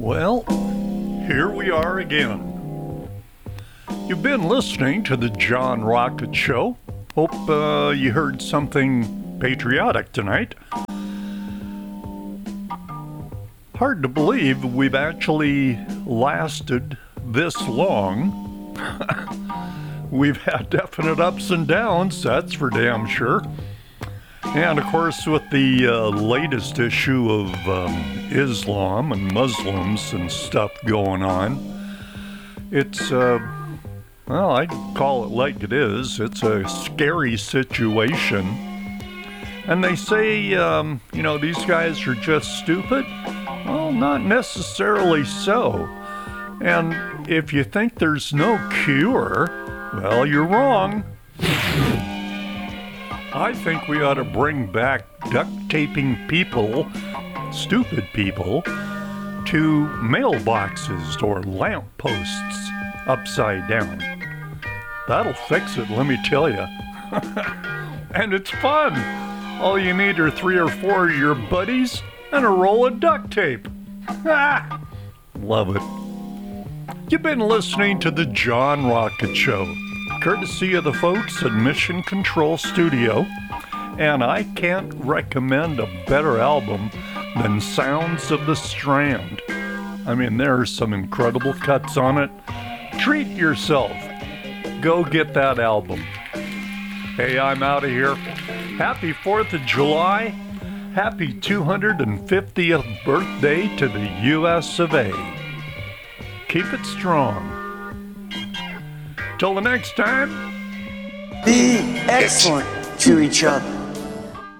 Well, here we are again. You've been listening to the John Rocket Show. Hope you heard something patriotic tonight. Hard to believe we've actually lasted this long. We've had definite ups and downs, that's for damn sure. And of course, with the latest issue of Islam and Muslims and stuff going on, it's, well, I'd call it like it is. It's a scary situation. And they say, these guys are just stupid. Well, not necessarily so. And if you think there's no cure, well, you're wrong. I think we ought to bring back duct taping people, stupid people, to mailboxes or lampposts upside down. That'll fix it, let me tell you. And it's fun. All you need are 3 or 4 of your buddies and a roll of duct tape. Love it. You've been listening to the John Rocket Show, courtesy of the folks at Mission Control Studio, and I can't recommend a better album than Sounds of the Strand. I mean, there are some incredible cuts on it. Treat yourself. Go get that album. Hey, I'm out of here. Happy 4th of July. Happy 250th birthday to the US of A. Keep it strong. Till the next time. Be excellent to each other.